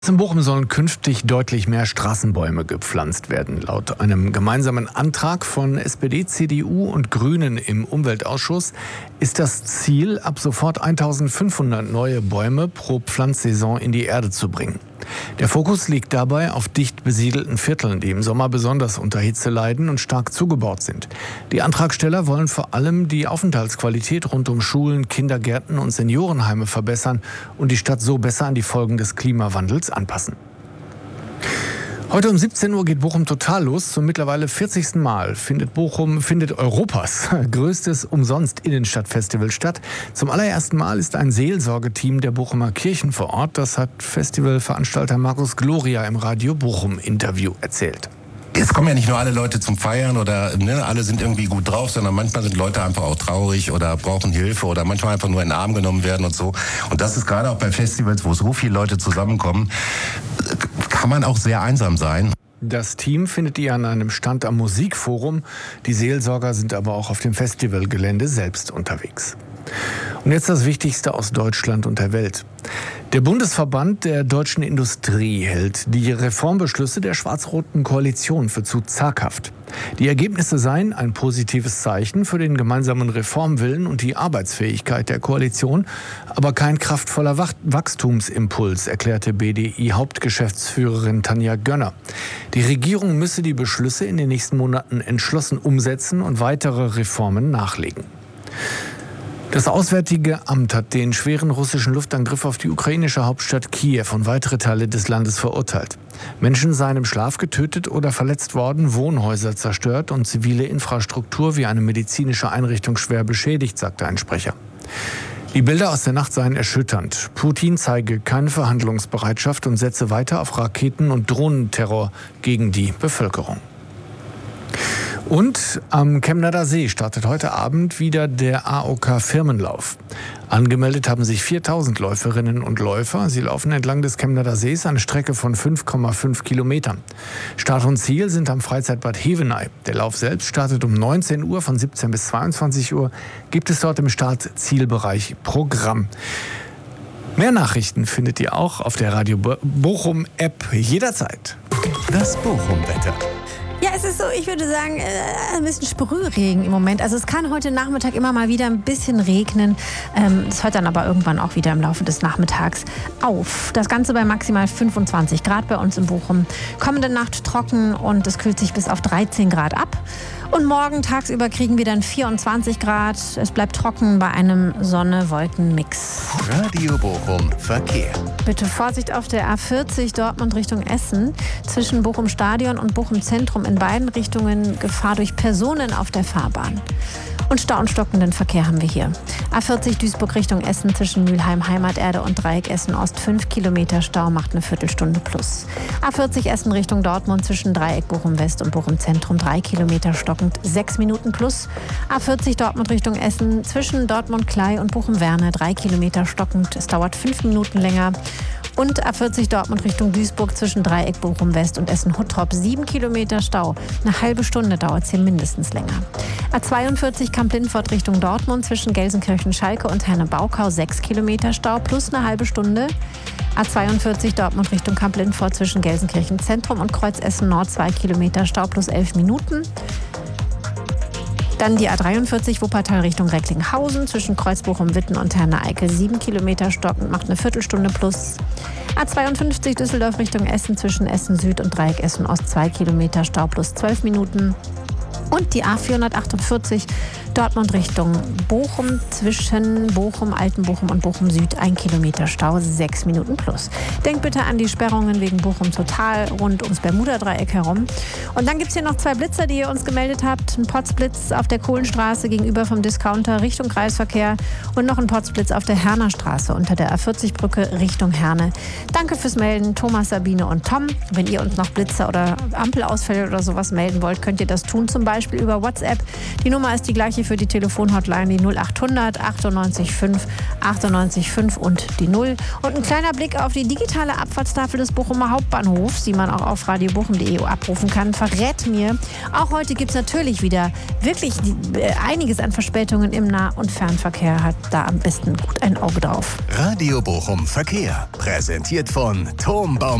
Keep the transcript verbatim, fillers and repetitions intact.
In Bochum sollen künftig deutlich mehr Straßenbäume gepflanzt werden. Laut einem gemeinsamen Antrag von S P D, C D U und Grünen im Umweltausschuss ist das Ziel, ab sofort eintausendfünfhundert neue Bäume pro Pflanzsaison in die Erde zu bringen. Der Fokus liegt dabei auf dicht besiedelten Vierteln, die im Sommer besonders unter Hitze leiden und stark zugebaut sind. Die Antragsteller wollen vor allem die Aufenthaltsqualität rund um Schulen, Kindergärten und Seniorenheime verbessern und die Stadt so besser an die Folgen des Klimawandels anpassen. Heute um siebzehn Uhr geht Bochum total los. Zum mittlerweile vierzigsten Mal findet Bochum, findet Europas größtes Umsonst-Innenstadtfestival statt. Zum allerersten Mal ist ein Seelsorgeteam der Bochumer Kirchen vor Ort. Das hat Festivalveranstalter Markus Gloria im Radio Bochum-Interview erzählt. Es kommen ja nicht nur alle Leute zum Feiern oder ne, alle sind irgendwie gut drauf, sondern manchmal sind Leute einfach auch traurig oder brauchen Hilfe oder manchmal einfach nur in den Arm genommen werden und so. Und das ist gerade auch bei Festivals, wo so viele Leute zusammenkommen, kann man auch sehr einsam sein. Das Team findet ihr an einem Stand am Musikforum. Die Seelsorger sind aber auch auf dem Festivalgelände selbst unterwegs. Und jetzt das Wichtigste aus Deutschland und der Welt. Der Bundesverband der deutschen Industrie hält die Reformbeschlüsse der schwarz-roten Koalition für zu zaghaft. Die Ergebnisse seien ein positives Zeichen für den gemeinsamen Reformwillen und die Arbeitsfähigkeit der Koalition, aber kein kraftvoller Wachstumsimpuls, erklärte B D I-Hauptgeschäftsführerin Tanja Gönner. Die Regierung müsse die Beschlüsse in den nächsten Monaten entschlossen umsetzen und weitere Reformen nachlegen. Das Auswärtige Amt hat den schweren russischen Luftangriff auf die ukrainische Hauptstadt Kiew und weitere Teile des Landes verurteilt. Menschen seien im Schlaf getötet oder verletzt worden, Wohnhäuser zerstört und zivile Infrastruktur wie eine medizinische Einrichtung schwer beschädigt, sagte ein Sprecher. Die Bilder aus der Nacht seien erschütternd. Putin zeige keine Verhandlungsbereitschaft und setze weiter auf Raketen- und Drohnenterror gegen die Bevölkerung. Und am Chemnader See startet heute Abend wieder der A O K-Firmenlauf. Angemeldet haben sich viertausend Läuferinnen und Läufer. Sie laufen entlang des Chemnader Sees eine Strecke von fünf Komma fünf Kilometern. Start und Ziel sind am Freizeitbad Heveney. Der Lauf selbst startet um neunzehn Uhr, von siebzehn bis zweiundzwanzig Uhr gibt es dort im Start-Zielbereich Programm. Mehr Nachrichten findet ihr auch auf der Radio Bochum-App jederzeit. Das Bochum-Wetter. Ja, es ist so, ich würde sagen, äh, ein bisschen Sprühregen im Moment. Also es kann heute Nachmittag immer mal wieder ein bisschen regnen. Ähm, das hört dann aber irgendwann auch wieder im Laufe des Nachmittags auf. Das Ganze bei maximal fünfundzwanzig Grad bei uns in Bochum. Kommende Nacht trocken und es kühlt sich bis auf dreizehn Grad ab. Und morgen tagsüber kriegen wir dann vierundzwanzig Grad. Es bleibt trocken bei einem Sonne-Wolken-Mix. Radio Bochum Verkehr. Bitte Vorsicht auf der A vierzig Dortmund Richtung Essen. Zwischen Bochum Stadion und Bochum Zentrum in beiden Richtungen Gefahr durch Personen auf der Fahrbahn. Und Stau und stockenden Verkehr haben wir hier. A vierzig Duisburg Richtung Essen zwischen Mülheim Heimaterde und Dreieck Essen Ost fünf Kilometer Stau, macht eine Viertelstunde plus. A vierzig Essen Richtung Dortmund zwischen Dreieck Bochum West und Bochum Zentrum drei Kilometer stockend, sechs Minuten plus. A vierzig Dortmund Richtung Essen zwischen Dortmund Klei und Bochum Werne drei Kilometer stockend, es dauert fünf Minuten länger. Und A vierzig Dortmund Richtung Duisburg zwischen Dreieck Bochum West und Essen Huttrop sieben Kilometer Stau. Eine halbe Stunde dauert es hier mindestens länger. A zweiundvierzig Kamp-Lindfort Richtung Dortmund zwischen Gelsenkirchen-Schalke und Herne-Baukau sechs Kilometer Stau plus eine halbe Stunde. A zweiundvierzig Dortmund Richtung Kamp-Lindfort zwischen Gelsenkirchen Zentrum und Kreuz Essen Nord zwei Kilometer Stau plus elf Minuten. Dann die A dreiundvierzig Wuppertal Richtung Recklinghausen zwischen Kreuzbochum-Witten und Herne-Eickel sieben Kilometer stockend, macht eine Viertelstunde plus. A zweiundfünfzig Düsseldorf Richtung Essen zwischen Essen Süd und Dreieck Essen Ost zwei Kilometer Stau plus zwölf Minuten. Und die A vierhundertachtundvierzig Dortmund Richtung Bochum zwischen Bochum, Altenbochum und Bochum Süd ein Kilometer Stau, sechs Minuten plus. Denkt bitte an die Sperrungen wegen Bochum Total rund ums Bermuda-Dreieck herum. Und dann gibt es hier noch zwei Blitzer, die ihr uns gemeldet habt. Ein Potzblitz auf der Kohlenstraße gegenüber vom Discounter Richtung Kreisverkehr und noch ein Potzblitz auf der Herner Straße unter der A vierzig Brücke Richtung Herne. Danke fürs Melden, Thomas, Sabine und Tom. Wenn ihr uns noch Blitzer oder Ampelausfälle oder sowas melden wollt, könnt ihr das tun, zum Beispiel Beispiel über WhatsApp. Die Nummer ist die gleiche für die Telefonhotline, die null achthundert achtundneunzig fünf achtundneunzig fünf und die null. Und ein kleiner Blick auf die digitale Abfahrtstafel des Bochumer Hauptbahnhofs, die man auch auf radio bochum punkt de abrufen kann, verrät mir, auch heute gibt es natürlich wieder wirklich äh, einiges an Verspätungen im Nah- und Fernverkehr. Hat da am besten gut ein Auge drauf. Radio Bochum Verkehr. Präsentiert von Turmbaum.